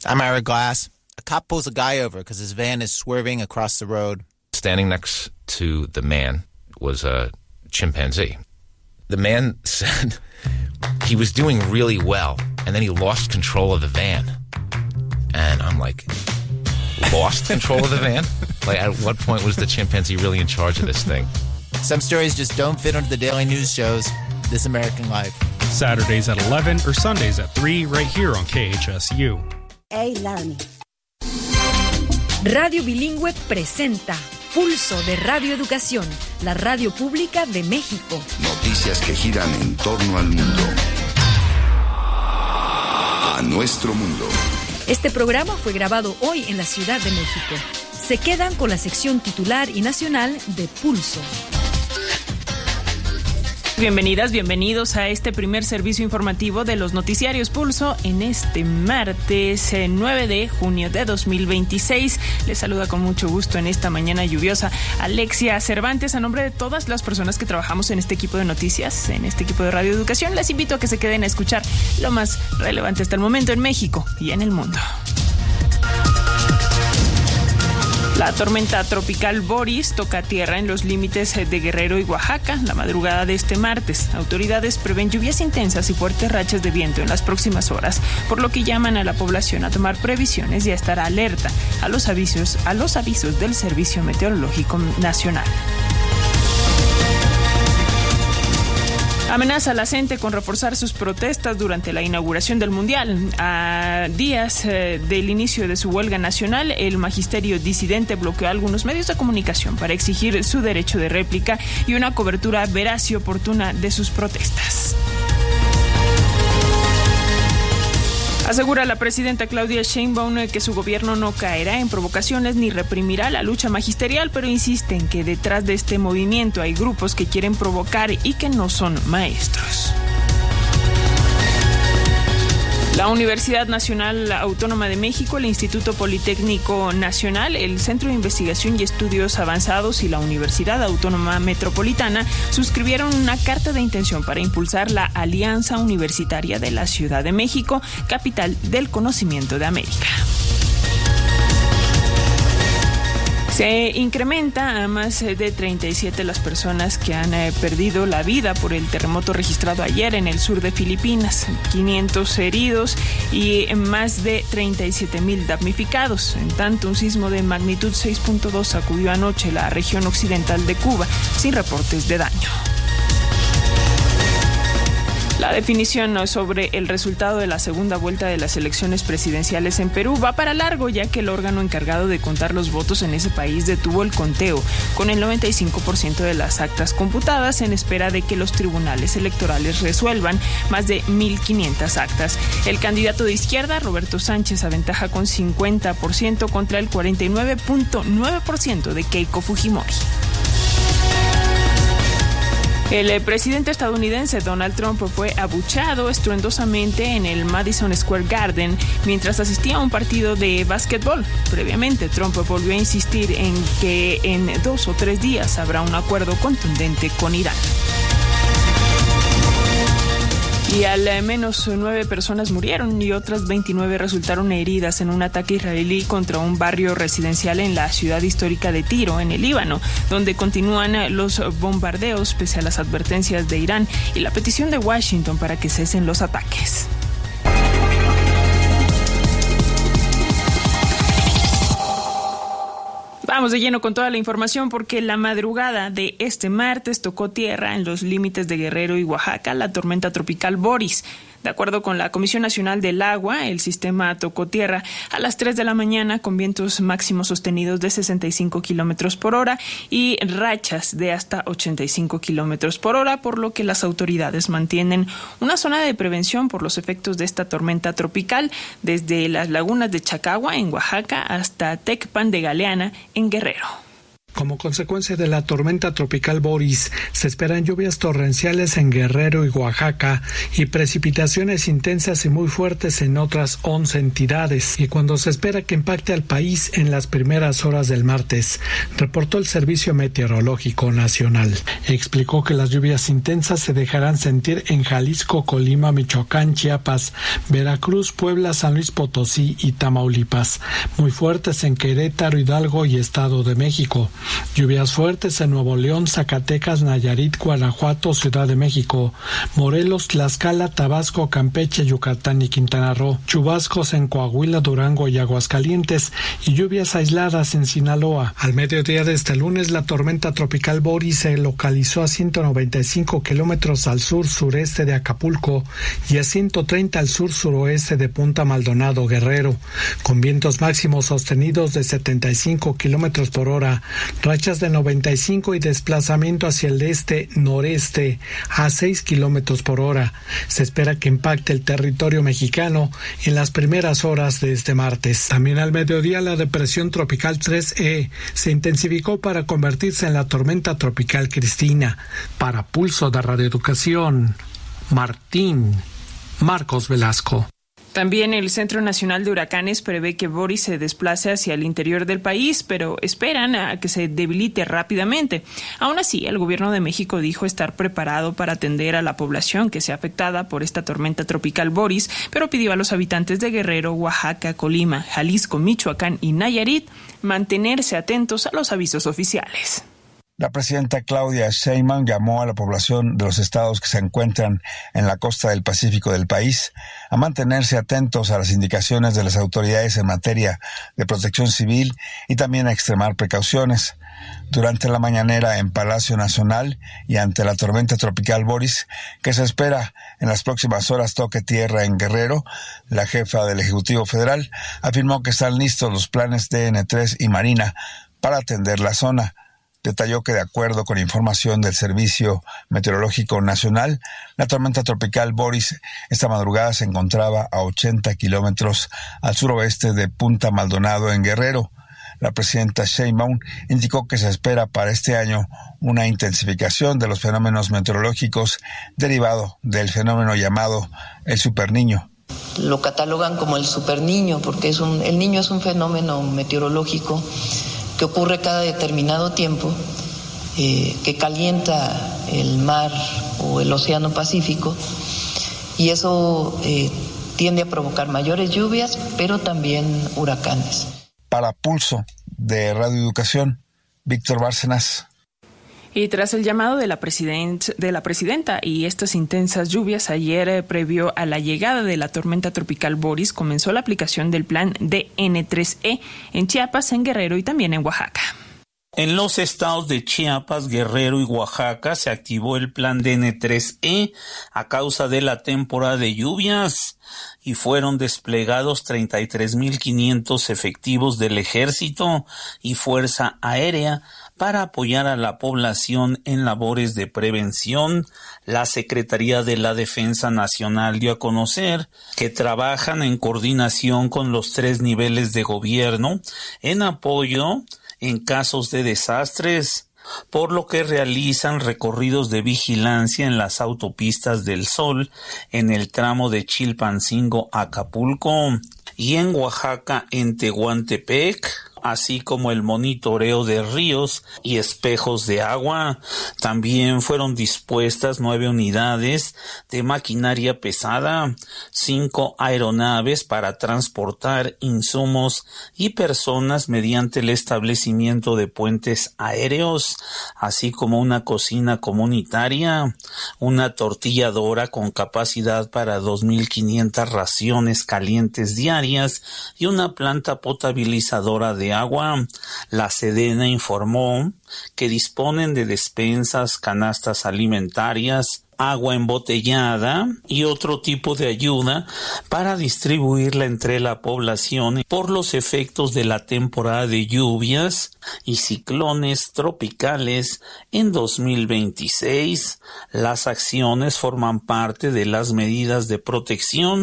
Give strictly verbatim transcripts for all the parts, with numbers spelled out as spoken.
I'm Ira Glass. A cop pulls a guy over because his van is swerving across the road. Standing next to the man was a chimpanzee. The man said he was doing really well, and then he lost control of the van. And I'm like, lost control of the van? Like, at what point was the chimpanzee really in charge of this thing? Some stories just don't fit into the daily news shows. This American Life. Saturdays at eleven or Sundays at three right here on K H S U. A-Learning. Radio Bilingüe presenta Pulso de Radio Educación, la radio pública de México. Noticias que giran en torno al mundo. A nuestro mundo. Este programa fue grabado hoy en la Ciudad de México. Se quedan con la sección titular y nacional de Pulso. Bienvenidas, bienvenidos a este primer servicio informativo de los noticiarios Pulso en este martes nueve de junio de dos mil veintiséis. Les saluda con mucho gusto en esta mañana lluviosa Alexia Cervantes. A nombre de todas las personas que trabajamos en este equipo de noticias, en este equipo de Radio Educación, les invito a que se queden a escuchar lo más relevante hasta el momento en México y en el mundo. La tormenta tropical Boris toca tierra en los límites de Guerrero y Oaxaca la madrugada de este martes. Autoridades prevén lluvias intensas y fuertes rachas de viento en las próximas horas, por lo que llaman a la población a tomar previsiones y a estar alerta a los avisos, a los avisos del Servicio Meteorológico Nacional. Amenaza la CENTE con reforzar sus protestas durante la inauguración del Mundial. A días eh, del inicio de su huelga nacional, el magisterio disidente bloqueó algunos medios de comunicación para exigir su derecho de réplica y una cobertura veraz y oportuna de sus protestas. Asegura la presidenta Claudia Sheinbaum que su gobierno no caerá en provocaciones ni reprimirá la lucha magisterial, pero insiste en que detrás de este movimiento hay grupos que quieren provocar y que no son maestros. La Universidad Nacional Autónoma de México, el Instituto Politécnico Nacional, el Centro de Investigación y Estudios Avanzados y la Universidad Autónoma Metropolitana suscribieron una carta de intención para impulsar la Alianza Universitaria de la Ciudad de México, capital del conocimiento de América. Se incrementa a más de treinta y siete las personas que han eh, perdido la vida por el terremoto registrado ayer en el sur de Filipinas, quinientos heridos y más de treinta y siete mil damnificados. En tanto, un sismo de magnitud seis punto dos sacudió anoche la región occidental de Cuba, sin reportes de daño. La definición sobre el resultado de la segunda vuelta de las elecciones presidenciales en Perú va para largo, ya que el órgano encargado de contar los votos en ese país detuvo el conteo con el noventa y cinco por ciento de las actas computadas en espera de que los tribunales electorales resuelvan más de mil quinientas actas. El candidato de izquierda, Roberto Sánchez, aventaja con cincuenta por ciento contra el cuarenta y nueve punto nueve por ciento de Keiko Fujimori. El presidente estadounidense Donald Trump fue abucheado estruendosamente en el Madison Square Garden mientras asistía a un partido de básquetbol. Previamente, Trump volvió a insistir en que en dos o tres días habrá un acuerdo contundente con Irán. Y al menos nueve personas murieron y otras veintinueve resultaron heridas en un ataque israelí contra un barrio residencial en la ciudad histórica de Tiro, en el Líbano, donde continúan los bombardeos pese a las advertencias de Irán y la petición de Washington para que cesen los ataques. Vamos de lleno con toda la información porque la madrugada de este martes tocó tierra en los límites de Guerrero y Oaxaca la tormenta tropical Boris. De acuerdo con la Comisión Nacional del Agua, el sistema tocó tierra a las tres de la mañana con vientos máximos sostenidos de sesenta y cinco kilómetros por hora y rachas de hasta ochenta y cinco kilómetros por hora, por lo que las autoridades mantienen una zona de prevención por los efectos de esta tormenta tropical desde las lagunas de Chacagua en Oaxaca hasta Tecpan de Galeana en Guerrero. Como consecuencia de la tormenta tropical Boris, se esperan lluvias torrenciales en Guerrero y Oaxaca y precipitaciones intensas y muy fuertes en otras once entidades, y cuando se espera que impacte al país en las primeras horas del martes, reportó el Servicio Meteorológico Nacional. Explicó que las lluvias intensas se dejarán sentir en Jalisco, Colima, Michoacán, Chiapas, Veracruz, Puebla, San Luis Potosí y Tamaulipas, muy fuertes en Querétaro, Hidalgo y Estado de México. Lluvias fuertes en Nuevo León, Zacatecas, Nayarit, Guanajuato, Ciudad de México, Morelos, Tlaxcala, Tabasco, Campeche, Yucatán y Quintana Roo. Chubascos en Coahuila, Durango y Aguascalientes y lluvias aisladas en Sinaloa. Al mediodía de este lunes, la tormenta tropical Boris se localizó a ciento noventa y cinco kilómetros al sur-sureste de Acapulco y a ciento treinta al sur-suroeste de Punta Maldonado, Guerrero, con vientos máximos sostenidos de setenta y cinco kilómetros por hora, rachas de noventa y cinco y desplazamiento hacia el este-noreste a seis kilómetros por hora. Se espera que impacte el territorio mexicano en las primeras horas de este martes. También al mediodía, la depresión tropical tres E se intensificó para convertirse en la tormenta tropical Cristina. Para Pulso de Radio Educación, Martín Marcos Velasco. También el Centro Nacional de Huracanes prevé que Boris se desplace hacia el interior del país, pero esperan a que se debilite rápidamente. Aún así, el gobierno de México dijo estar preparado para atender a la población que sea afectada por esta tormenta tropical Boris, pero pidió a los habitantes de Guerrero, Oaxaca, Colima, Jalisco, Michoacán y Nayarit mantenerse atentos a los avisos oficiales. La presidenta Claudia Sheinbaum llamó a la población de los estados que se encuentran en la costa del Pacífico del país a mantenerse atentos a las indicaciones de las autoridades en materia de protección civil y también a extremar precauciones. Durante la mañanera en Palacio Nacional y ante la tormenta tropical Boris, que se espera en las próximas horas toque tierra en Guerrero, la jefa del Ejecutivo Federal afirmó que están listos los planes de N tres y Marina para atender la zona. Detalló que de acuerdo con información del Servicio Meteorológico Nacional, la tormenta tropical Boris esta madrugada se encontraba a ochenta kilómetros al suroeste de Punta Maldonado en Guerrero. La presidenta Sheinbaum indicó que se espera para este año una intensificación de los fenómenos meteorológicos derivado del fenómeno llamado el superniño. Lo catalogan como el superniño porque es un, el niño es un fenómeno meteorológico que ocurre cada determinado tiempo, eh, que calienta el mar o el océano Pacífico, y eso eh, tiende a provocar mayores lluvias, pero también huracanes. Para Pulso de Radio Educación, Víctor Bárcenas. Y tras el llamado de la, president- de la presidenta y estas intensas lluvias, ayer, eh, previo a la llegada de la tormenta tropical Boris, comenzó la aplicación del plan de N tres E en Chiapas, en Guerrero y también en Oaxaca. En los estados de Chiapas, Guerrero y Oaxaca se activó el plan de N tres E a causa de la temporada de lluvias y fueron desplegados treinta y tres mil quinientos efectivos del Ejército y Fuerza Aérea para apoyar a la población en labores de prevención. La Secretaría de la Defensa Nacional dio a conocer que trabajan en coordinación con los tres niveles de gobierno en apoyo en casos de desastres, por lo que realizan recorridos de vigilancia en las autopistas del Sol, en el tramo de Chilpancingo a Acapulco, y en Oaxaca en Tehuantepec, así como el monitoreo de ríos y espejos de agua. También fueron dispuestas nueve unidades de maquinaria pesada, cinco aeronaves para transportar insumos y personas mediante el establecimiento de puentes aéreos, así como una cocina comunitaria, una tortilladora con capacidad para dos mil quinientas raciones calientes diarias y una planta potabilizadora de agua. La Sedena informó que disponen de despensas, canastas alimentarias, agua embotellada y otro tipo de ayuda para distribuirla entre la población por los efectos de la temporada de lluvias y ciclones tropicales en dos mil veintiséis. Las acciones forman parte de las medidas de protección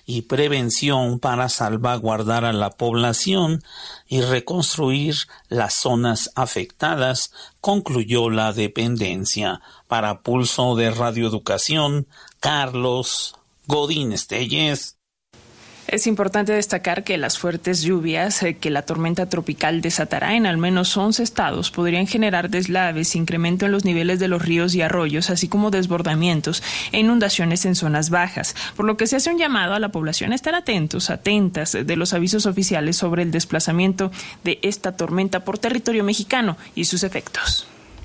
y prevención para salvaguardar a la población y reconstruir las zonas afectadas, concluyó la dependencia. Para Pulso de Radio Educación, Carlos Godínez Tellez. Es importante destacar que las fuertes lluvias eh, que la tormenta tropical desatará en al menos once estados podrían generar deslaves, incremento en los niveles de los ríos y arroyos, así como desbordamientos e inundaciones en zonas bajas, por lo que se hace un llamado a la población a estar atentos, atentas de los avisos oficiales sobre el desplazamiento de esta tormenta por territorio mexicano y sus efectos.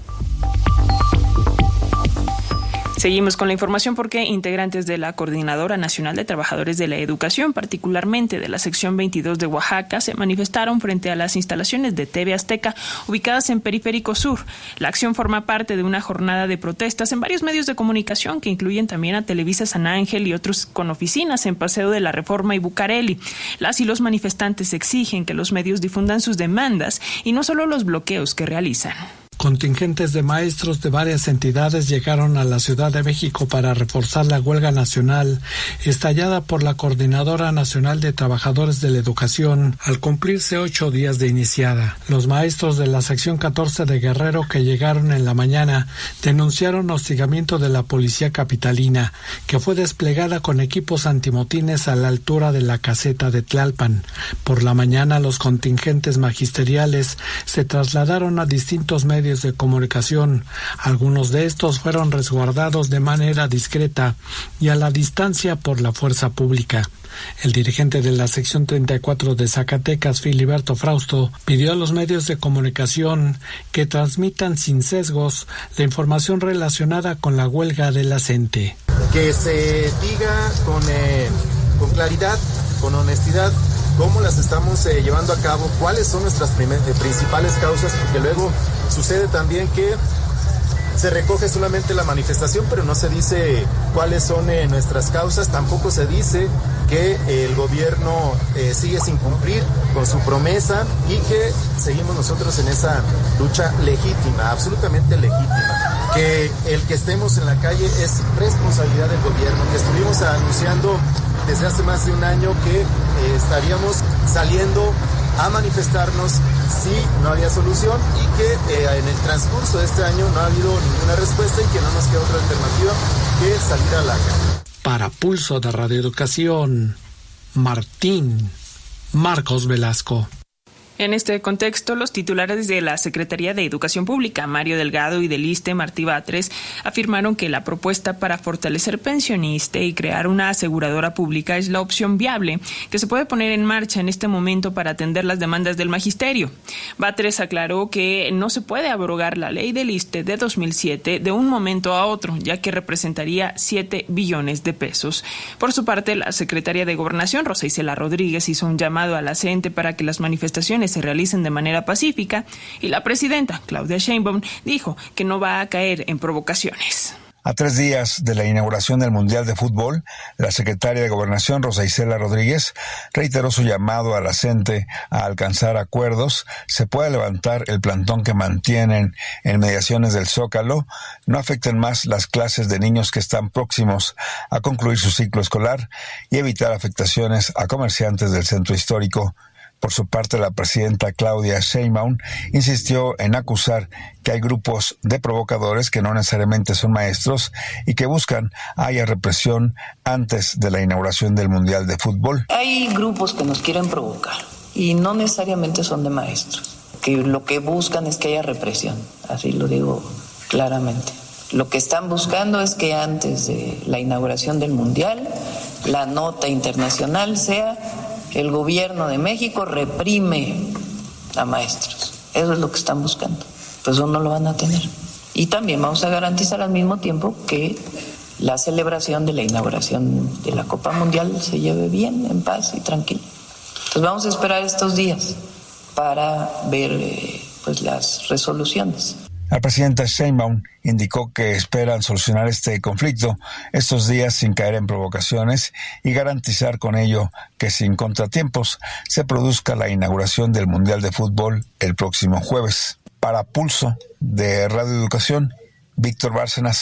Seguimos con la información porque integrantes de la Coordinadora Nacional de Trabajadores de la Educación, particularmente de la sección veintidós de Oaxaca, se manifestaron frente a las instalaciones de T V Azteca ubicadas en Periférico Sur. La acción forma parte de una jornada de protestas en varios medios de comunicación que incluyen también a Televisa San Ángel y otros con oficinas en Paseo de la Reforma y Bucareli. Las y los manifestantes exigen que los medios difundan sus demandas y no solo los bloqueos que realizan. Contingentes de maestros de varias entidades llegaron a la Ciudad de México para reforzar la huelga nacional estallada por la Coordinadora Nacional de Trabajadores de la Educación al cumplirse ocho días de iniciada. Los maestros de la sección catorce de Guerrero que llegaron en la mañana denunciaron hostigamiento de la policía capitalina, que fue desplegada con equipos antimotines a la altura de la caseta de Tlalpan. Por la mañana los contingentes magisteriales se trasladaron a distintos medios de comunicación. Algunos de estos fueron resguardados de manera discreta y a la distancia por la fuerza pública. El dirigente de la sección treinta y cuatro de Zacatecas, Filiberto Frausto, pidió a los medios de comunicación que transmitan sin sesgos la información relacionada con la huelga de la CENTE. Que se diga con, eh, con claridad, con honestidad, cómo las estamos eh, llevando a cabo, cuáles son nuestras primer, eh, principales causas, porque luego sucede también que se recoge solamente la manifestación, pero no se dice cuáles son eh, nuestras causas, tampoco se dice que eh, el gobierno eh, sigue sin cumplir con su promesa y que seguimos nosotros en esa lucha legítima, absolutamente legítima. Que el que estemos en la calle es responsabilidad del gobierno, que estuvimos anunciando desde hace más de un año que eh, estaríamos saliendo a manifestarnos si no había solución y que eh, en el transcurso de este año no ha habido ninguna respuesta y que no nos queda otra alternativa que salir a la calle. Para Pulso de Radio Educación, Martín Marcos Velasco. En este contexto, los titulares de la Secretaría de Educación Pública, Mario Delgado, y del ISSSTE, Martí Batres, afirmaron que la propuesta para fortalecer pensioniste y crear una aseguradora pública es la opción viable que se puede poner en marcha en este momento para atender las demandas del magisterio. Batres aclaró que no se puede abrogar la ley del ISSSTE de dos mil siete de un momento a otro, ya que representaría siete billones de pesos. Por su parte, la secretaria de Gobernación, Rosa Isela Rodríguez, hizo un llamado a la CENTE para que las manifestaciones se realicen de manera pacífica, y la presidenta, Claudia Sheinbaum, dijo que no va a caer en provocaciones. A tres días de la inauguración del Mundial de Fútbol, la secretaria de Gobernación, Rosa Isela Rodríguez, reiteró su llamado a la CENTE a alcanzar acuerdos, se pueda levantar el plantón que mantienen en mediaciones del Zócalo, no afecten más las clases de niños que están próximos a concluir su ciclo escolar y evitar afectaciones a comerciantes del centro histórico. Por su parte, la presidenta Claudia Sheinbaum insistió en acusar que hay grupos de provocadores que no necesariamente son maestros y que buscan haya represión antes de la inauguración del Mundial de Fútbol. Hay grupos que nos quieren provocar y no necesariamente son de maestros, que lo que buscan es que haya represión, así lo digo claramente. Lo que están buscando es que antes de la inauguración del Mundial, la nota internacional sea: el gobierno de México reprime a maestros. Eso es lo que están buscando. Pues eso no lo van a tener. Y también vamos a garantizar al mismo tiempo que la celebración de la inauguración de la Copa Mundial se lleve bien, en paz y tranquilo. Entonces vamos a esperar estos días para ver eh, pues las resoluciones. La presidenta Sheinbaum indicó que esperan solucionar este conflicto estos días sin caer en provocaciones y garantizar con ello que sin contratiempos se produzca la inauguración del Mundial de Fútbol el próximo jueves. Para Pulso de Radio Educación, Víctor Bárcenas.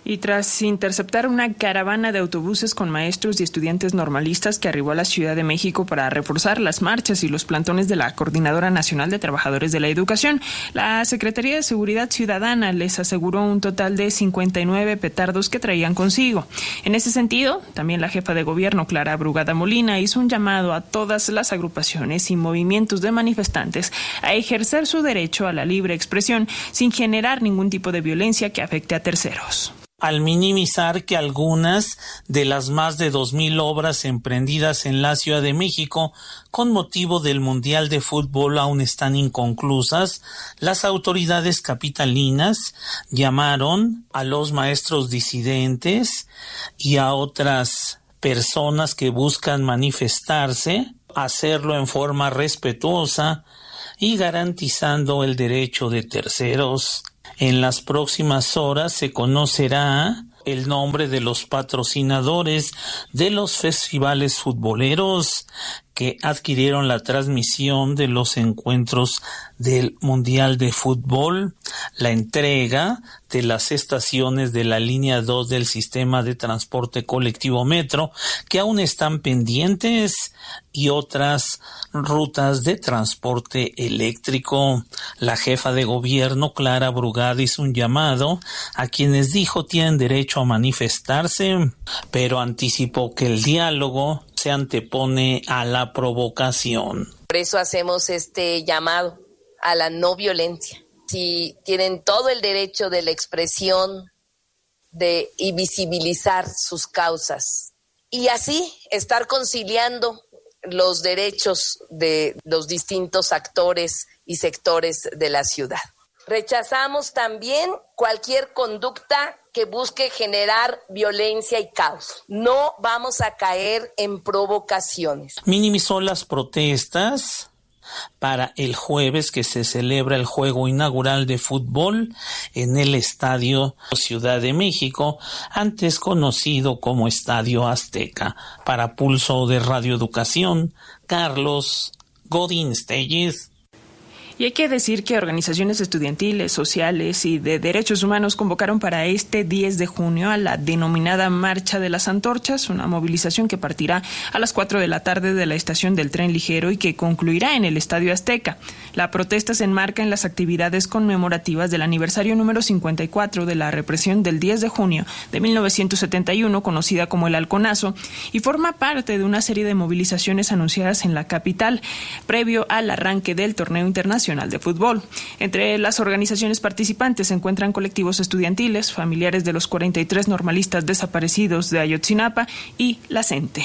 Y tras interceptar una caravana de autobuses con maestros y estudiantes normalistas que arribó a la Ciudad de México para reforzar las marchas y los plantones de la Coordinadora Nacional de Trabajadores de la Educación, la Secretaría de Seguridad Ciudadana les aseguró un total de cincuenta y nueve petardos que traían consigo. En ese sentido, también la jefa de gobierno, Clara Brugada Molina, hizo un llamado a todas las agrupaciones y movimientos de manifestantes a ejercer su derecho a la libre expresión sin generar ningún tipo de violencia que afecte a terceros. Al minimizar que algunas de las más de dos mil obras emprendidas en la Ciudad de México con motivo del Mundial de Fútbol aún están inconclusas, las autoridades capitalinas llamaron a los maestros disidentes y a otras personas que buscan manifestarse a hacerlo en forma respetuosa y garantizando el derecho de terceros. En las próximas horas se conocerá el nombre de los patrocinadores de los festivales futboleros que adquirieron la transmisión de los encuentros del Mundial de Fútbol, la entrega de las estaciones de la línea dos del sistema de transporte colectivo Metro, que aún están pendientes, y otras rutas de transporte eléctrico. La jefa de gobierno, Clara Brugada, hizo un llamado a quienes dijo tienen derecho a manifestarse, pero anticipó que el diálogo se antepone a la provocación. Por eso hacemos este llamado a la no violencia. Si tienen todo el derecho de la expresión de y visibilizar sus causas y así estar conciliando los derechos de los distintos actores y sectores de la ciudad. Rechazamos también cualquier conducta que busque generar violencia y caos. No vamos a caer en provocaciones. Minimizó las protestas para el jueves que se celebra el juego inaugural de fútbol en el Estadio Ciudad de México, antes conocido como Estadio Azteca. Para Pulso de Radio Educación, Carlos Godín Telles. Y hay que decir que organizaciones estudiantiles, sociales y de derechos humanos convocaron para este diez de junio a la denominada Marcha de las Antorchas, una movilización que partirá a las cuatro de la tarde de la estación del tren ligero y que concluirá en el Estadio Azteca. La protesta se enmarca en las actividades conmemorativas del aniversario número cincuenta y cuatro de la represión del diez de junio de mil novecientos setenta y uno, conocida como el Halconazo, y forma parte de una serie de movilizaciones anunciadas en la capital previo al arranque del torneo internacional de fútbol. Entre las organizaciones participantes se encuentran colectivos estudiantiles, familiares de los cuarenta y tres normalistas desaparecidos de Ayotzinapa y la CENTE.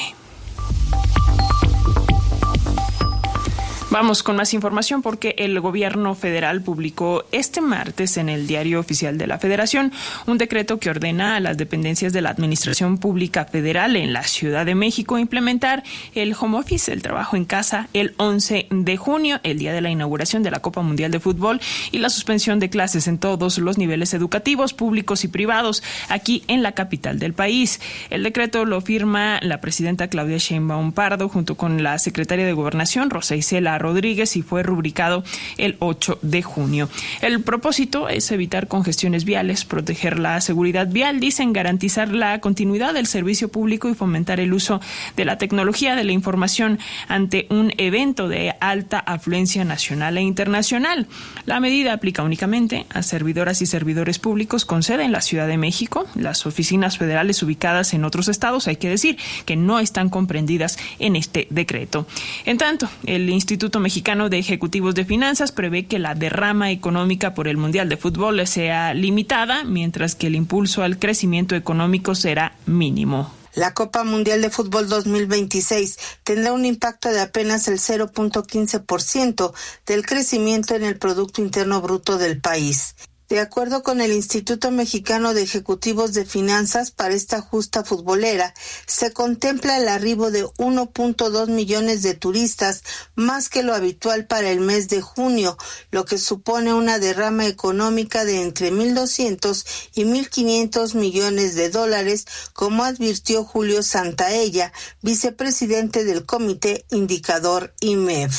Vamos con más información porque el gobierno federal publicó este martes en el Diario Oficial de la Federación un decreto que ordena a las dependencias de la Administración Pública Federal en la Ciudad de México implementar el home office, el trabajo en casa, el once de junio, el día de la inauguración de la Copa Mundial de Fútbol, y la suspensión de clases en todos los niveles educativos, públicos y privados, aquí en la capital del país. El decreto lo firma la presidenta Claudia Sheinbaum Pardo junto con la secretaria de Gobernación, Rosa Isela Rodríguez, y fue rubricado el ocho de junio. El propósito es evitar congestiones viales, proteger la seguridad vial, dicen, garantizar la continuidad del servicio público y fomentar el uso de la tecnología de la información ante un evento de alta afluencia nacional e internacional. La medida aplica únicamente a servidoras y servidores públicos con sede en la Ciudad de México. Las oficinas federales ubicadas en otros estados, hay que decir, que no están comprendidas en este decreto. En tanto, el Instituto Mexicano de Ejecutivos de Finanzas prevé que la derrama económica por el Mundial de Fútbol sea limitada, mientras que el impulso al crecimiento económico será mínimo. La Copa Mundial de Fútbol dos mil veintiséis tendrá un impacto de apenas el cero punto quince por ciento del crecimiento en el Producto Interno Bruto del país. De acuerdo con el Instituto Mexicano de Ejecutivos de Finanzas, para esta justa futbolera se contempla el arribo de uno punto dos millones de turistas, más que lo habitual para el mes de junio, lo que supone una derrama económica de entre mil doscientos y mil quinientos millones de dólares, como advirtió Julio Santaella, vicepresidente del Comité Indicador I M E F.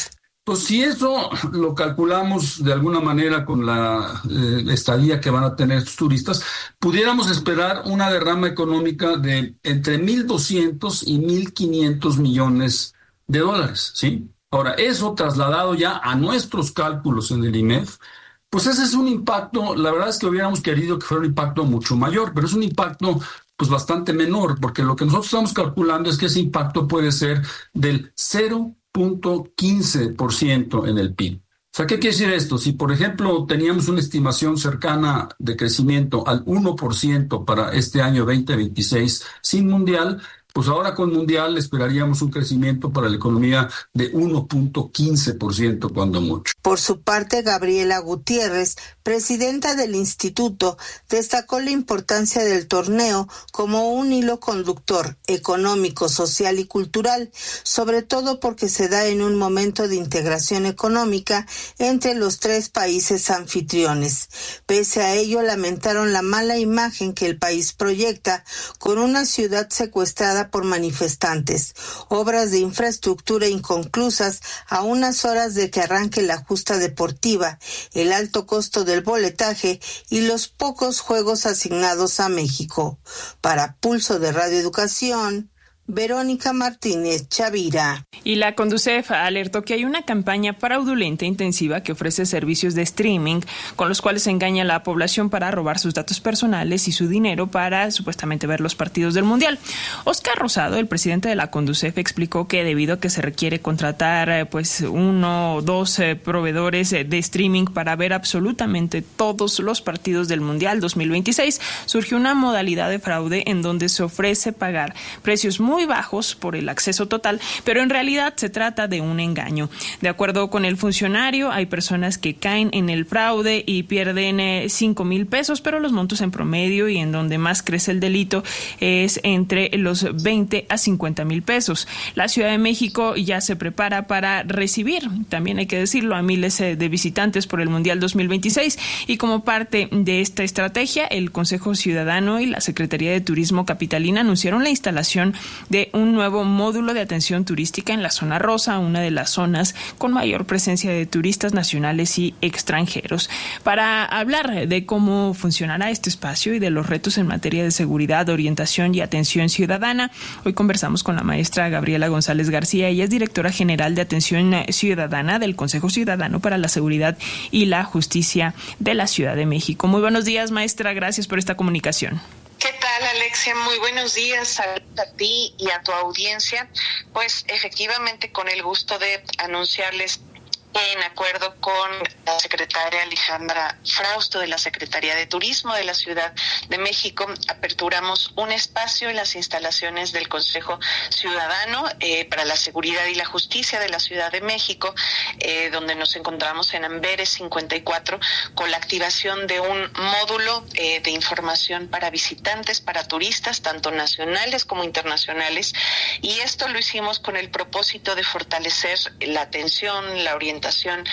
Pues si eso lo calculamos de alguna manera con la eh, estadía que van a tener estos turistas, pudiéramos esperar una derrama económica de entre mil doscientos y mil quinientos millones de dólares, ¿sí? Ahora, eso trasladado ya a nuestros cálculos en el I M E F, pues ese es un impacto, la verdad es que hubiéramos querido que fuera un impacto mucho mayor, pero es un impacto pues bastante menor, porque lo que nosotros estamos calculando es que ese impacto puede ser del cero punto quince por ciento en el P I B. O sea, ¿qué quiere decir esto? Si, por ejemplo, teníamos una estimación cercana de crecimiento al uno por ciento para este año veinte veintiséis sin mundial, pues ahora con mundial esperaríamos un crecimiento para la economía de uno punto quince por ciento cuando mucho. Por su parte, Gabriela Gutiérrez, presidenta del instituto, destacó la importancia del torneo como un hilo conductor económico, social y cultural, sobre todo porque se da en un momento de integración económica entre los tres países anfitriones. Pese a ello, lamentaron la mala imagen que el país proyecta con una ciudad secuestrada por manifestantes, obras de infraestructura inconclusas a unas horas de que arranque la justa deportiva, el alto costo del boletaje y los pocos juegos asignados a México. Para Pulso de Radio Educación, Verónica Martínez Chavira. Y la Conducef alertó que hay una campaña fraudulenta intensiva que ofrece servicios de streaming con los cuales engaña a la población para robar sus datos personales y su dinero para supuestamente ver los partidos del Mundial. Oscar Rosado, el presidente de la Conducef, explicó que debido a que se requiere contratar pues uno o dos eh, proveedores de streaming para ver absolutamente todos los partidos del Mundial dos mil veintiséis, surgió una modalidad de fraude en donde se ofrece pagar precios muy muy bajos por el acceso total, pero en realidad se trata de un engaño. De acuerdo con el funcionario, hay personas que caen en el fraude y pierden eh, cinco mil pesos, pero los montos en promedio y en donde más crece el delito es entre los veinte a cincuenta mil pesos. La Ciudad de México ya se prepara para recibir, también hay que decirlo, a miles de visitantes por el Mundial dos mil veintiséis, y como parte de esta estrategia, el Consejo Ciudadano y la Secretaría de Turismo Capitalina anunciaron la instalación de un nuevo módulo de atención turística en la zona rosa, una de las zonas con mayor presencia de turistas nacionales y extranjeros. Para hablar de cómo funcionará este espacio y de los retos en materia de seguridad, orientación y atención ciudadana, hoy conversamos con la maestra Gabriela González García. Ella es directora general de Atención Ciudadana del Consejo Ciudadano para la Seguridad y la Justicia de la Ciudad de México. Muy buenos días, maestra. Gracias por esta comunicación. ¿Qué tal, Alexia? Muy buenos días. Saludos a ti y a tu audiencia. Pues efectivamente, con el gusto de anunciarles en acuerdo con la secretaria Alejandra Frausto de la Secretaría de Turismo de la Ciudad de México, aperturamos un espacio en las instalaciones del Consejo Ciudadano eh, para la Seguridad y la Justicia de la Ciudad de México, eh, donde nos encontramos en Amberes cincuenta y cuatro, con la activación de un módulo eh, de información para visitantes, para turistas, tanto nacionales como internacionales, y esto lo hicimos con el propósito de fortalecer la atención, la orientación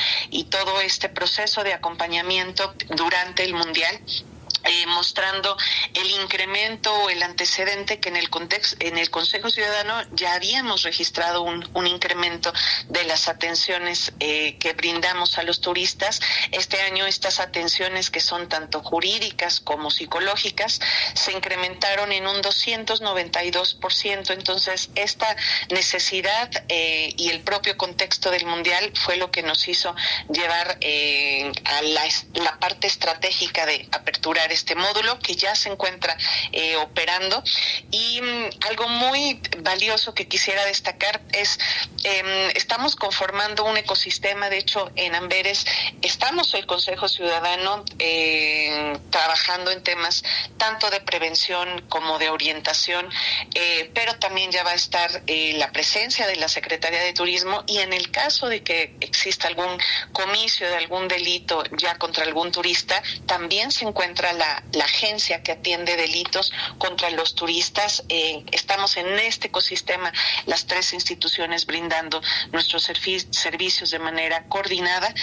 y todo este proceso de acompañamiento durante el Mundial. Eh, mostrando el incremento o el antecedente que en el contexto, en el Consejo Ciudadano ya habíamos registrado un, un incremento de las atenciones eh, que brindamos a los turistas. Este año estas atenciones, que son tanto jurídicas como psicológicas, se incrementaron en un doscientos noventa y dos por ciento. Entonces esta necesidad eh, y el propio contexto del Mundial fue lo que nos hizo llevar eh, a la, la parte estratégica de aperturar este módulo, que ya se encuentra eh, operando. Y um, algo muy valioso que quisiera destacar es eh, estamos conformando un ecosistema. De hecho, en Amberes estamos el Consejo Ciudadano eh, trabajando en temas tanto de prevención como de orientación, eh, pero también ya va a estar eh, la presencia de la Secretaría de Turismo, y en el caso de que exista algún comicio de algún delito ya contra algún turista, también se encuentra la La, la agencia que atiende delitos contra los turistas. Eh, estamos en este ecosistema, las tres instituciones, brindando nuestros servi- servicios de manera coordinada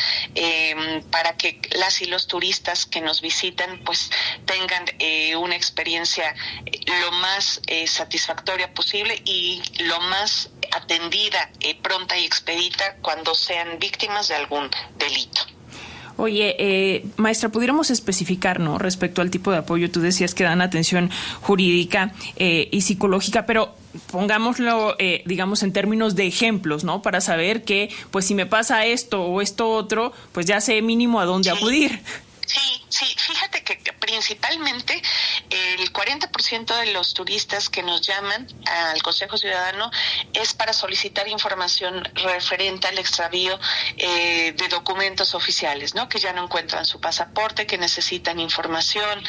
eh, para que las y los turistas que nos visitan pues tengan eh, una experiencia lo más eh, satisfactoria posible y lo más atendida eh, pronta y expedita cuando sean víctimas de algún delito. Oye, eh, maestra, ¿pudiéramos especificar, no, respecto al tipo de apoyo? Tú decías que dan atención jurídica eh, y psicológica, pero pongámoslo, eh, digamos, en términos de ejemplos, ¿no? Para saber que, pues, si me pasa esto o esto otro, pues ya sé mínimo a dónde sí. acudir. Sí, sí, fíjate que principalmente el cuarenta por ciento de los turistas que nos llaman al Consejo Ciudadano es para solicitar información referente al extravío eh, de documentos oficiales, ¿no? Que ya no encuentran su pasaporte, que necesitan información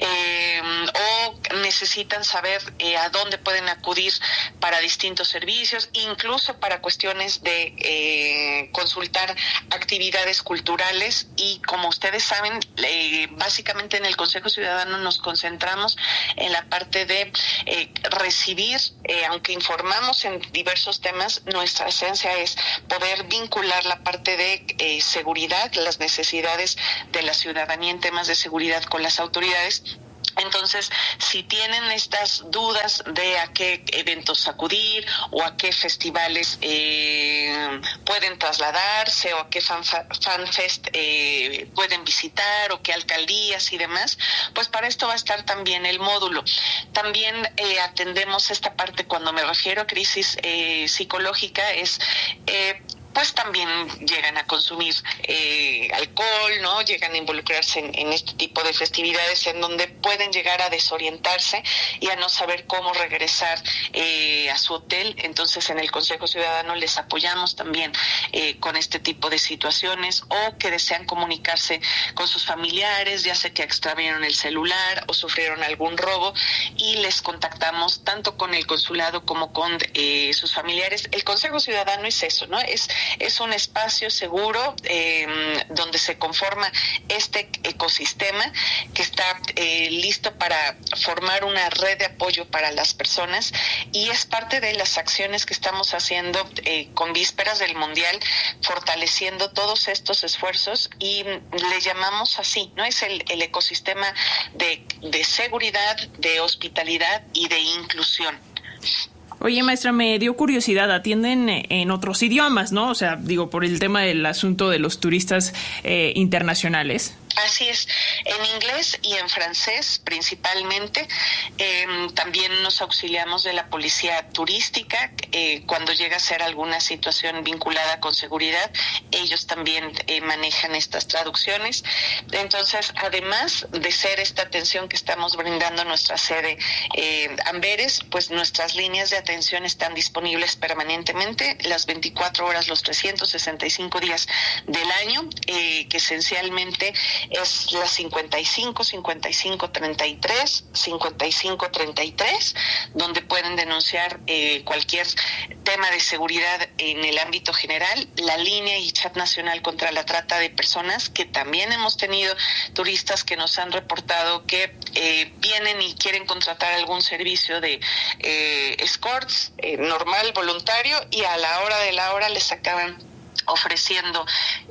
eh, o necesitan saber eh, a dónde pueden acudir para distintos servicios, incluso para cuestiones de eh, consultar actividades culturales. Y como ustedes saben, eh, básicamente en el Consejo Ciudadano nos concentramos en la parte de eh, recibir, eh, aunque informamos en diversos temas, nuestra esencia es poder vincular la parte de eh, seguridad, las necesidades de la ciudadanía en temas de seguridad con las autoridades. Entonces, si tienen estas dudas de a qué eventos acudir o a qué festivales eh, pueden trasladarse o a qué fan, fanfest eh, pueden visitar o qué alcaldías y demás, pues para esto va a estar también el módulo. También eh, atendemos esta parte cuando me refiero a crisis eh, psicológica, es... Eh, pues también llegan a consumir eh, alcohol, ¿no? Llegan a involucrarse en, en este tipo de festividades en donde pueden llegar a desorientarse y a no saber cómo regresar eh, a su hotel. Entonces, en el Consejo Ciudadano les apoyamos también eh, con este tipo de situaciones, o que desean comunicarse con sus familiares, ya sea que extraviaron el celular o sufrieron algún robo, y les contactamos tanto con el consulado como con eh, sus familiares. El Consejo Ciudadano es eso, ¿no? Es Es un espacio seguro eh, donde se conforma este ecosistema que está eh, listo para formar una red de apoyo para las personas, y es parte de las acciones que estamos haciendo eh, con vísperas del Mundial, fortaleciendo todos estos esfuerzos, y le llamamos así, ¿no? Es el, el ecosistema de, de seguridad, de hospitalidad y de inclusión. Oye, maestra, me dio curiosidad, atienden en otros idiomas, ¿no? O sea, digo, por el tema del asunto de los turistas eh, internacionales. Así es, en inglés y en francés principalmente. Eh, también nos auxiliamos de la policía turística eh, cuando llega a ser alguna situación vinculada con seguridad. Ellos también eh, manejan estas traducciones. Entonces, además de ser esta atención que estamos brindando en nuestra sede eh, Amberes, pues nuestras líneas de atención están disponibles permanentemente, las veinticuatro horas, los trescientos sesenta y cinco días del año, eh, que esencialmente es la cincuenta y cinco, cincuenta y cinco, treinta y tres, cincuenta y cinco, treinta y tres, donde pueden denunciar eh, cualquier tema de seguridad en el ámbito general, la línea y chat nacional contra la trata de personas, que también hemos tenido turistas que nos han reportado que eh, vienen y quieren contratar algún servicio de eh, escorts, eh, normal, voluntario, y a la hora de la hora les acaban ofreciendo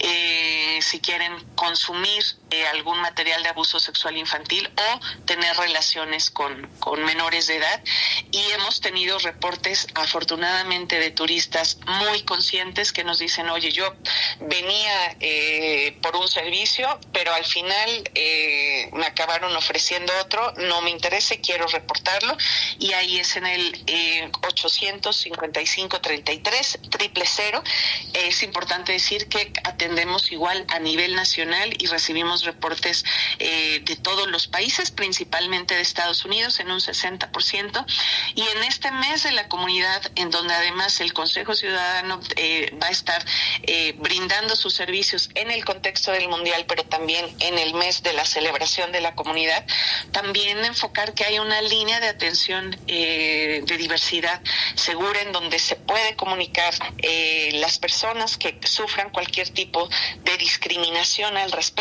eh, si quieren consumir eh, algún material de abuso sexual infantil o tener relaciones con, con menores de edad. Y hemos tenido reportes afortunadamente de turistas muy conscientes que nos dicen: oye, yo venía eh, por un servicio, pero al final eh, me acabaron ofreciendo otro, no me interesa, quiero reportarlo. Y ahí es en el eh, ochocientos cincuenta y cinco, treinta y tres, triple cero. Es importante decir que atendemos igual a nivel nacional y recibimos reportes eh, de todos los países, principalmente de Estados Unidos, en un sesenta por ciento. Y en este mes de la comunidad, en donde además el Consejo Ciudadano eh, va a estar eh, brindando sus servicios en el contexto del Mundial, pero también en el mes de la celebración de la comunidad, también enfocar que hay una línea de atención eh, de diversidad segura, en donde se puede comunicar eh, las personas que sufran cualquier tipo de discriminación al respecto,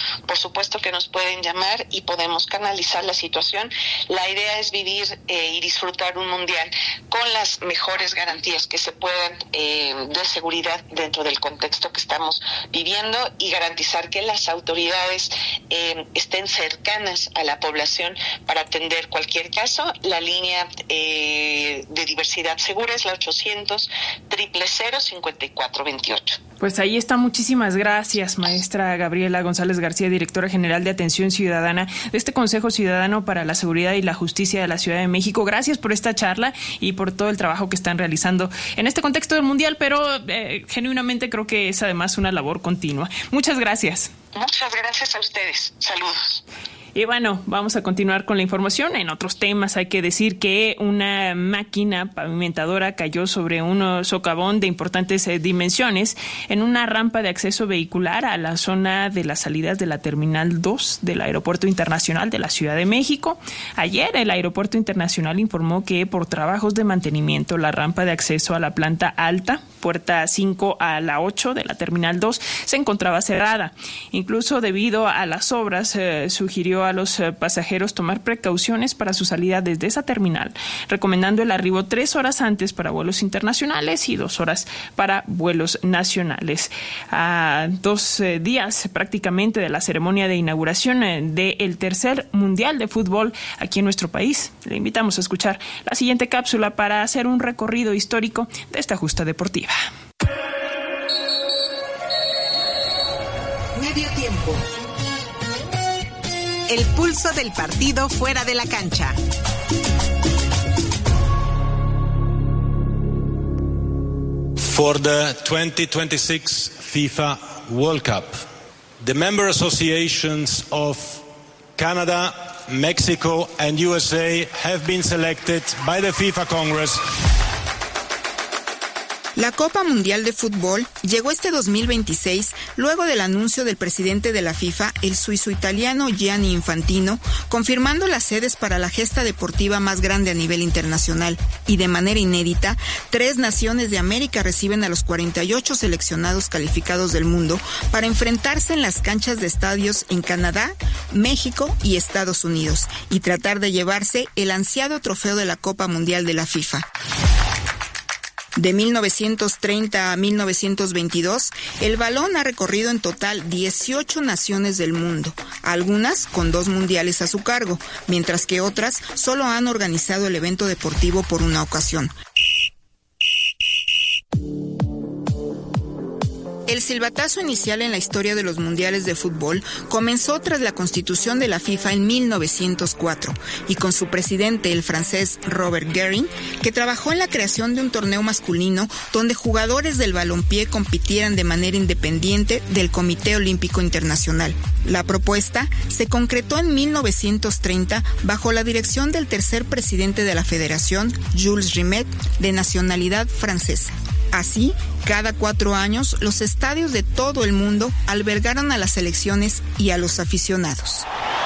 por supuesto que nos pueden llamar y podemos canalizar la situación. La idea es vivir eh, y disfrutar un mundial con las mejores garantías que se puedan eh, de seguridad dentro del contexto que estamos viviendo y garantizar que las autoridades eh, estén cercanas a la población para atender cualquier caso. La línea eh, de diversidad segura es la ochocientos, cero cero cero, cincuenta y cuatro veintiocho. Pues ahí está. Muchísimas gracias, maestra Gabriela González García, directora general de Atención Ciudadana de este Consejo Ciudadano para la Seguridad y la Justicia de la Ciudad de México. Gracias por esta charla y por todo el trabajo que están realizando en este contexto del Mundial, pero eh, genuinamente creo que es además una labor continua. Muchas gracias. Muchas gracias a ustedes. Saludos. Y bueno, vamos a continuar con la información. En otros temas hay que decir que una máquina pavimentadora cayó sobre un socavón de importantes eh, dimensiones en una rampa de acceso vehicular a la zona de las salidas de la Terminal dos del Aeropuerto Internacional de la Ciudad de México. Ayer el Aeropuerto Internacional informó que por trabajos de mantenimiento la rampa de acceso a la planta alta, puerta cinco a la ocho de la Terminal dos, se encontraba cerrada. Incluso debido a las obras, eh, sugirió a los pasajeros tomar precauciones para su salida desde esa terminal, recomendando el arribo tres horas antes para vuelos internacionales y dos horas para vuelos nacionales. A dos eh, días prácticamente de la ceremonia de inauguración eh, del tercer Mundial de Fútbol aquí en nuestro país, le invitamos a escuchar la siguiente cápsula para hacer un recorrido histórico de esta justa deportiva. Medio tiempo. El pulso del partido fuera de la cancha. For the twenty twenty-six FIFA World Cup, the member associations of Canada, Mexico and U S A have been selected by the FIFA Congress. La Copa Mundial de Fútbol llegó este dos mil veintiséis luego del anuncio del presidente de la FIFA, el suizo-italiano Gianni Infantino, confirmando las sedes para la gesta deportiva más grande a nivel internacional. Y de manera inédita, tres naciones de América reciben a los cuarenta y ocho seleccionados calificados del mundo para enfrentarse en las canchas de estadios en Canadá, México y Estados Unidos y tratar de llevarse el ansiado trofeo de la Copa Mundial de la FIFA. De mil novecientos treinta a mil novecientos veintidós, el balón ha recorrido en total dieciocho naciones del mundo, algunas con dos mundiales a su cargo, mientras que otras solo han organizado el evento deportivo por una ocasión. El silbatazo inicial en la historia de los mundiales de fútbol comenzó tras la constitución de la FIFA en mil novecientos cuatro y con su presidente, el francés Robert Guérin, que trabajó en la creación de un torneo masculino donde jugadores del balompié compitieran de manera independiente del Comité Olímpico Internacional. La propuesta se concretó en mil novecientos treinta bajo la dirección del tercer presidente de la federación, Jules Rimet, de nacionalidad francesa. Así, cada cuatro años, los estadios de todo el mundo albergaron a las selecciones y a los aficionados.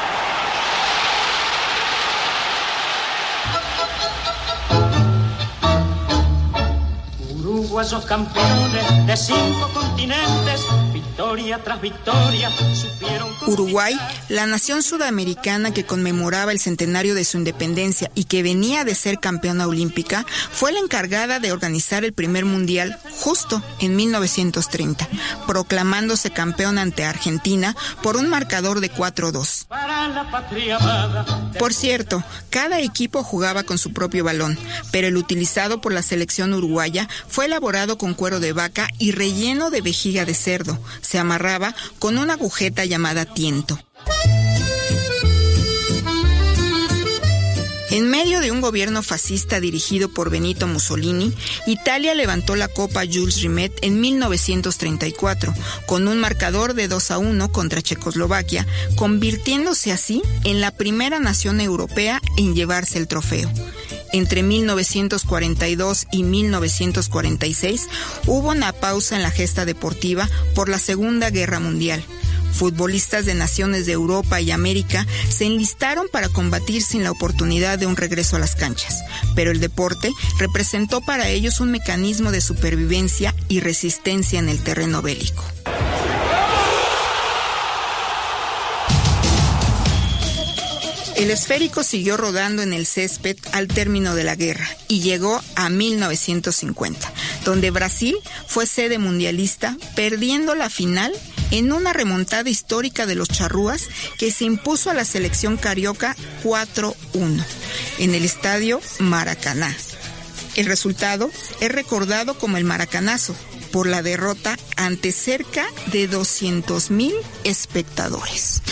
Uruguayos campeones de cinco continentes, victoria tras victoria, supieron... Uruguay, la nación sudamericana que conmemoraba el centenario de su independencia y que venía de ser campeona olímpica, fue la encargada de organizar el primer mundial justo en mil novecientos treinta, proclamándose campeona ante Argentina por un marcador de cuatro a dos. Por cierto, cada equipo jugaba con su propio balón, pero el utilizado por la selección uruguaya fue elaborado con cuero de vaca y relleno de vejiga de cerdo. Se amarraba con una agujeta llamada tiento. En medio de un gobierno fascista dirigido por Benito Mussolini, Italia levantó la Copa Jules Rimet en mil novecientos treinta y cuatro, con un marcador de dos a uno contra Checoslovaquia, convirtiéndose así en la primera nación europea en llevarse el trofeo. Entre mil novecientos cuarenta y dos y mil novecientos cuarenta y seis hubo una pausa en la gesta deportiva por la Segunda Guerra Mundial. Futbolistas de naciones de Europa y América se enlistaron para combatir sin la oportunidad de un regreso a las canchas, pero el deporte representó para ellos un mecanismo de supervivencia y resistencia en el terreno bélico. El esférico siguió rodando en el césped al término de la guerra y llegó a mil novecientos cincuenta, donde Brasil fue sede mundialista, perdiendo la final en una remontada histórica de los charrúas que se impuso a la selección carioca cuatro uno en el estadio Maracaná. El resultado es recordado como el Maracanazo por la derrota ante cerca de doscientos mil espectadores.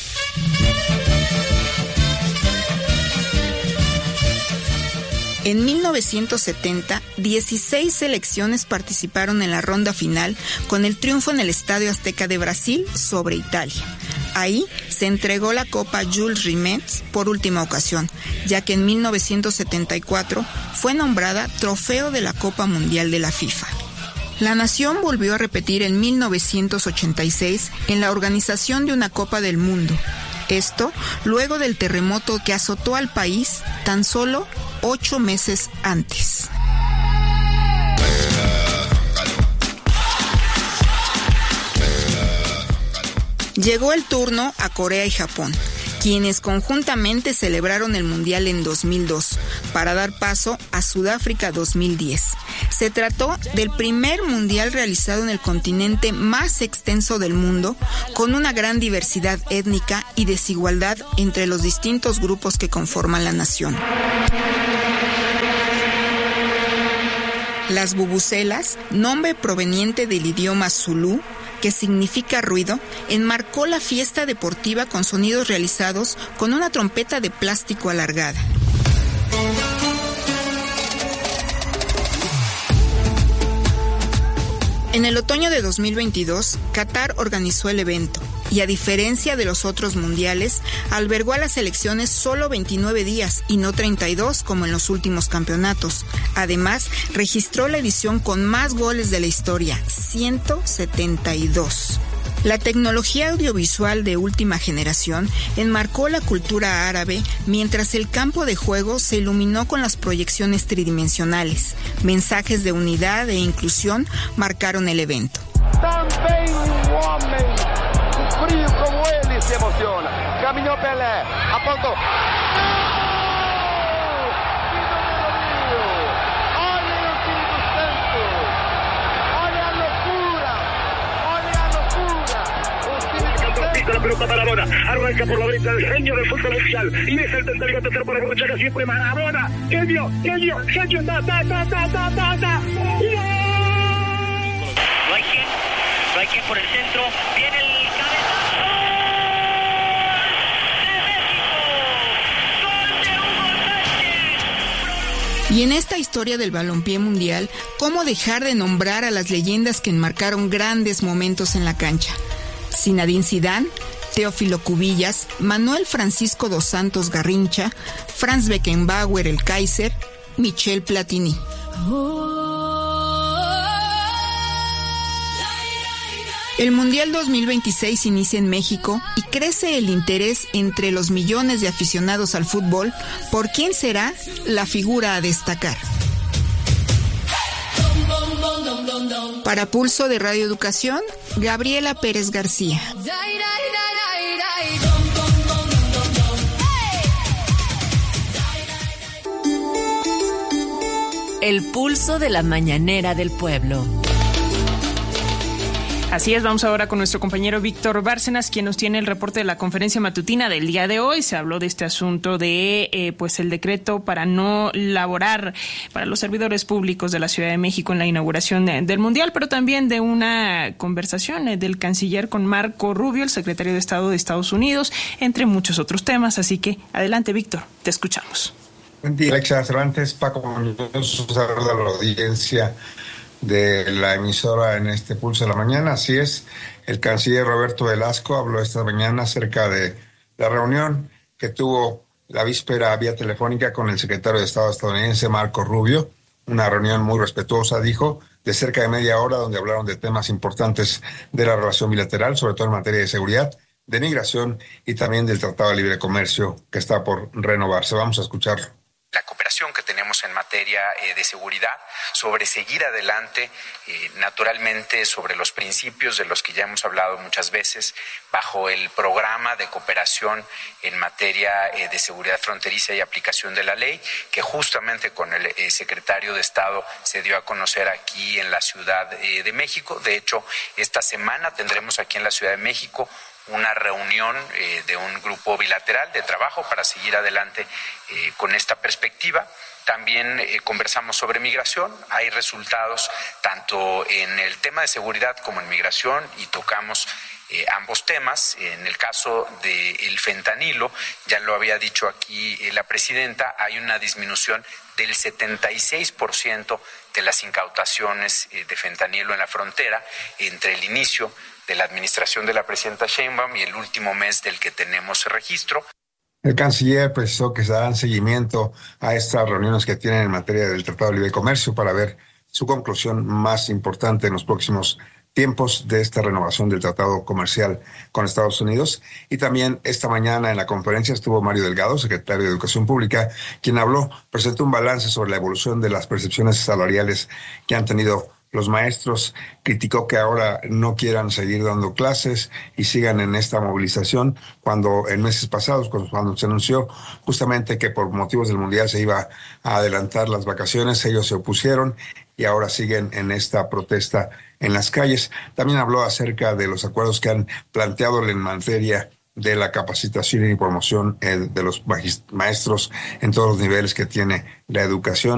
En mil novecientos setenta, dieciséis selecciones participaron en la ronda final con el triunfo en el Estadio Azteca de Brasil sobre Italia. Ahí se entregó la Copa Jules Rimet por última ocasión, ya que en mil novecientos setenta y cuatro fue nombrada Trofeo de la Copa Mundial de la FIFA. La nación volvió a repetir en mil novecientos ochenta y seis en la organización de una Copa del Mundo. Esto luego del terremoto que azotó al país tan solo ocho meses antes. Llegó el turno a Corea y Japón, quienes conjuntamente celebraron el Mundial en dos mil dos, para dar paso a Sudáfrica dos mil diez. Se trató del primer mundial realizado en el continente más extenso del mundo, con una gran diversidad étnica y desigualdad entre los distintos grupos que conforman la nación. Las bubucelas, nombre proveniente del idioma zulú, que significa ruido, enmarcó la fiesta deportiva con sonidos realizados con una trompeta de plástico alargada. En el otoño de dos mil veintidós, Qatar organizó el evento y, a diferencia de los otros mundiales, albergó a las selecciones solo veintinueve días y no treinta y dos como en los últimos campeonatos. Además, registró la edición con más goles de la historia, ciento setenta y dos. La tecnología audiovisual de última generación enmarcó la cultura árabe, mientras el campo de juego se iluminó con las proyecciones tridimensionales. Mensajes de unidad e inclusión marcaron el evento. Também um homem frio como ele se emociona. Caminhou Pelé, apontou. La pelota Maradona, arranca por la derecha el genio del fútbol mundial y es el tercero tercero por la derecha siempre Maradona, genio, genio, genio, da, da, da, da, da, da, da. No hay quien, no hay quien por el centro, viene el cabezazo. Y en esta historia del balompié mundial, ¿cómo dejar de nombrar a las leyendas que enmarcaron grandes momentos en la cancha? Zinedine Zidane, Teófilo Cubillas, Manuel Francisco dos Santos Garrincha, Franz Beckenbauer el Kaiser, Michel Platini. El Mundial dos mil veintiséis inicia en México y crece el interés entre los millones de aficionados al fútbol por quién será la figura a destacar. Para Pulso de Radio Educación, Gabriela Pérez García. El pulso de la mañanera del pueblo. Así es, vamos ahora con nuestro compañero Víctor Bárcenas, quien nos tiene el reporte de la conferencia matutina del día de hoy. Se habló de este asunto de eh, pues el decreto para no laborar para los servidores públicos de la Ciudad de México en la inauguración de, del Mundial, pero también de una conversación eh, del canciller con Marco Rubio, el secretario de Estado de Estados Unidos, entre muchos otros temas. Así que adelante, Víctor, te escuchamos. Buen día, Alexia Cervantes, Paco Muñoz, saludo a la audiencia de la emisora en este Pulso de la Mañana. Así es, el canciller Roberto Velasco habló esta mañana acerca de la reunión que tuvo la víspera vía telefónica con el secretario de Estado estadounidense Marco Rubio, una reunión muy respetuosa, dijo, de cerca de media hora, donde hablaron de temas importantes de la relación bilateral, sobre todo en materia de seguridad, de migración y también del Tratado de Libre Comercio que está por renovarse. Vamos a escucharlo. La cooperación determinación que tenemos en materia eh, de seguridad, sobre seguir adelante, eh, naturalmente sobre los principios de los que ya hemos hablado muchas veces, bajo el programa de cooperación en materia eh, de seguridad fronteriza y aplicación de la ley, que justamente con el eh, secretario de Estado se dio a conocer aquí en la Ciudad eh, de México. De hecho, esta semana tendremos aquí en la Ciudad de México una reunión eh, de un grupo bilateral de trabajo para seguir adelante eh, con esta perspectiva. También eh, conversamos sobre migración. Hay resultados tanto en el tema de seguridad como en migración y tocamos eh, ambos temas. En el caso del fentanilo, ya lo había dicho aquí eh, la presidenta, hay una disminución del setenta y seis por ciento de las incautaciones eh, de fentanilo en la frontera entre el inicio de la administración de la presidenta Sheinbaum y el último mes del que tenemos registro. El canciller precisó que se darán seguimiento a estas reuniones que tienen en materia del Tratado de Libre Comercio para ver su conclusión más importante en los próximos tiempos de esta renovación del tratado comercial con Estados Unidos. Y también esta mañana en la conferencia estuvo Mario Delgado, secretario de Educación Pública, quien habló, presentó un balance sobre la evolución de las percepciones salariales que han tenido los maestros. Criticó que ahora no quieran seguir dando clases y sigan en esta movilización, cuando en meses pasados, cuando se anunció justamente que por motivos del Mundial se iba a adelantar las vacaciones, ellos se opusieron y ahora siguen en esta protesta en las calles. También habló acerca de los acuerdos que han planteado en materia de la capacitación y promoción de los maestros en todos los niveles que tiene la educación.